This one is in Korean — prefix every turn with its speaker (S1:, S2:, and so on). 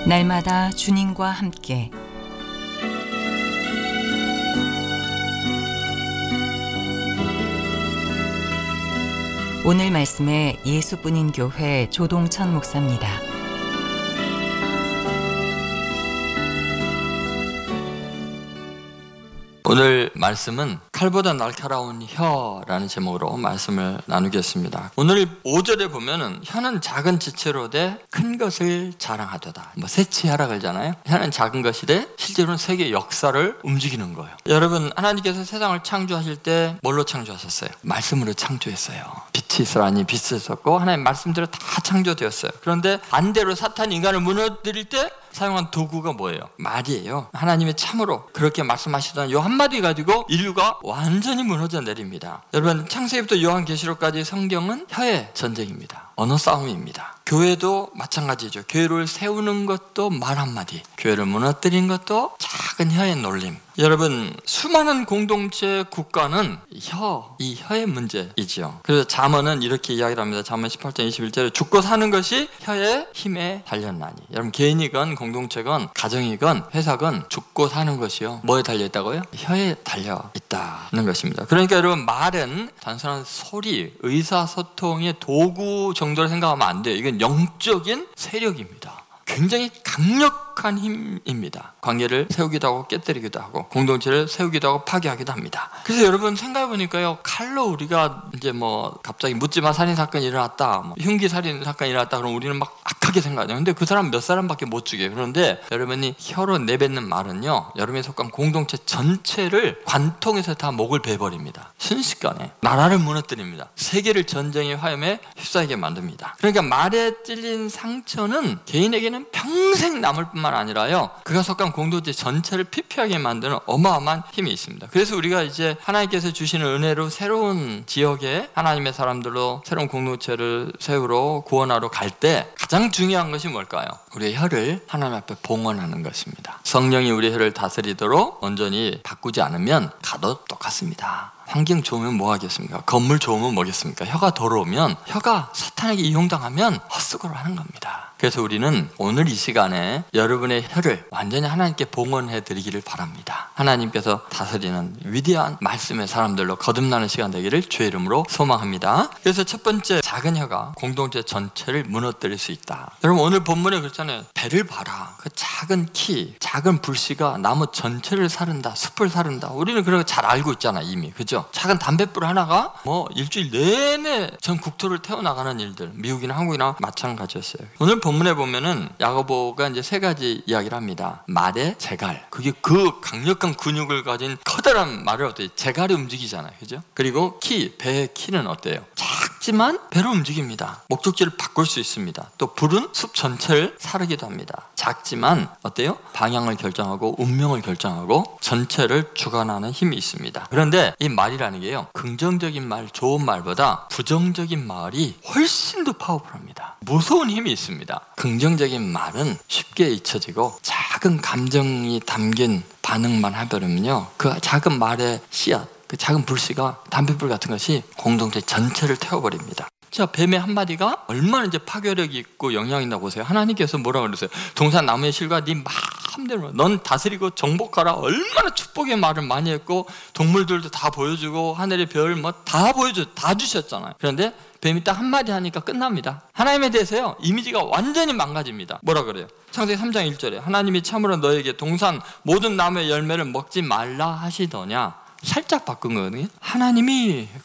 S1: 날마다 주님과 함께 오늘 말씀에 예수뿐인 교회 조동천 목사입니다.
S2: 오늘 말씀은 칼보다 날카로운 혀라는 제목으로 말씀을 나누겠습니다. 오늘 5절에 보면은 혀는 작은 지체로 돼 큰 것을 자랑하도다. 세치하라 그러잖아요. 혀는 작은 것이래 실제로는 세계 역사를 움직이는 거예요. 여러분, 하나님께서 세상을 창조하실 때 뭘로 창조하셨어요? 말씀으로 창조했어요. 빛이 있으라니 빛이 있었고 하나님 말씀대로 다 창조되었어요. 그런데 반대로 사탄이 인간을 무너뜨릴 때 사용한 도구가 뭐예요? 말이에요. 하나님이 참으로 그렇게 말씀하시던 요 한마디 가지고 인류가 완전히 무너져 내립니다. 여러분, 창세기부터 요한계시록까지 성경은 혀의 전쟁입니다. 언어 싸움입니다. 교회도 마찬가지죠. 교회를 세우는 것도 말 한마디, 교회를 무너뜨린 것도 작은 혀의 놀림. 여러분, 수많은 공동체 국가는 이 혀의 문제이죠. 그래서 잠언은 이렇게 이야기를 합니다. 잠언 18장 21절에 죽고 사는 것이 혀의 힘에 달렸나니. 여러분, 개인이건 공동체건 가정이건 회사건 죽고 사는 것이요, 뭐에 달려있다고요? 혀에 달려있다는 것입니다. 그러니까 여러분, 말은 단순한 소리, 의사소통의 도구 정도로 생각하면 안 돼요. 이건 영적인 세력입니다. 굉장히 강력한 힘입니다. 관계를 세우기도 하고 깨뜨리기도 하고 공동체를 세우기도 하고 파괴하기도 합니다. 그래서 여러분, 생각해보니까요, 칼로 우리가 이제 갑자기 묻지마 살인사건이 일어났다, 흉기살인 사건이 일어났다 그러면 우리는 막 악하게 생각하죠. 근데 그 사람 몇 사람밖에 못 죽여요. 그런데 여러분이 혀로 내뱉는 말은요, 여러분이 속한 공동체 전체를 관통해서 다 목을 베버립니다. 순식간에 나라를 무너뜨립니다. 세계를 전쟁의 화염에 휩싸이게 만듭니다. 그러니까 말에 찔린 상처는 개인에게는 평생 남을 뿐만 아니라요, 그가 속한 공동체 전체를 피폐하게 만드는 어마어마한 힘이 있습니다. 그래서 우리가 이제 하나님께서 주시는 은혜로 새로운 지역에 하나님의 사람들로 새로운 공동체를 세우러 구원하러 갈 때 가장 중요한 것이 뭘까요? 우리의 혀를 하나님 앞에 봉헌하는 것입니다. 성령이 우리 혀를 다스리도록 온전히 바꾸지 않으면 가도 똑같습니다. 환경 좋으면 뭐 하겠습니까? 건물 좋으면 뭐겠습니까? 혀가 더러우면, 혀가 사탄에게 이용당하면 헛수고를 하는 겁니다. 그래서 우리는 오늘 이 시간에 여러분의 혀를 완전히 하나님께 봉헌해 드리기를 바랍니다. 하나님께서 다스리는 위대한 말씀의 사람들로 거듭나는 시간 되기를 주의 이름으로 소망합니다. 그래서 첫 번째, 작은 혀가 공동체 전체를 무너뜨릴 수 있다. 여러분, 오늘 본문에 그렇잖아요. 배를 봐라. 그 작은 키, 작은 불씨가 나무 전체를 사른다, 숲을 사른다. 우리는 그런 거 잘 알고 있잖아, 이미. 그죠? 작은 담뱃불 하나가 일주일 내내 전 국토를 태워나가는 일들, 미국이나 한국이나 마찬가지였어요. 오늘 본문에 보면은 야고보가 이제 세 가지 이야기를 합니다. 말의 재갈, 그게 그 강력한 근육을 가진 커다란 말을 어때요? 재갈이 움직이잖아요, 그죠? 그리고 배의 키는 어때요? 작지만 배로 움직입니다. 목적지를 바꿀 수 있습니다. 또 불은 숲 전체를 사르기도 합니다. 작지만 어때요? 방향을 결정하고 운명을 결정하고 전체를 주관하는 힘이 있습니다. 그런데 이 말이라는 게요, 긍정적인 말, 좋은 말보다 부정적인 말이 훨씬 더 파워풀합니다. 무서운 힘이 있습니다. 긍정적인 말은 쉽게 잊혀지고 작은 감정이 담긴 반응만 해버리면요, 그 작은 말의 씨앗, 그 작은 불씨가 담뱃불 같은 것이 공동체 전체를 태워버립니다. 자, 뱀의 한마디가 얼마나 이제 파괴력이 있고 영향이 있나 보세요. 하나님께서 뭐라 그러세요? 동산 나무의 실과 네 마음대로 넌 다스리고 정복하라. 얼마나 축복의 말을 많이 했고 동물들도 다 보여주고 하늘의 별 다 다 주셨잖아요. 그런데 뱀이 딱 한마디 하니까 끝납니다. 하나님에 대해서요, 이미지가 완전히 망가집니다. 뭐라 그래요? 창세기 3장 1절에 하나님이 참으로 너에게 동산 모든 나무의 열매를 먹지 말라 하시더냐. 살짝 바꾼 거거든요. 하나님이